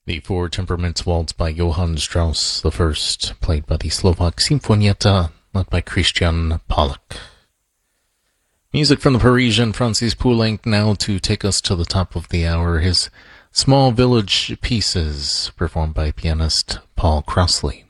The Four Temperaments Waltz by Johann Strauss I, played by the Slovak Sinfonietta, led by Christian Pollack. Music from the Parisian Francis Poulenc now to take us to the top of the hour. His Small Village Pieces, performed by pianist Paul Crossley.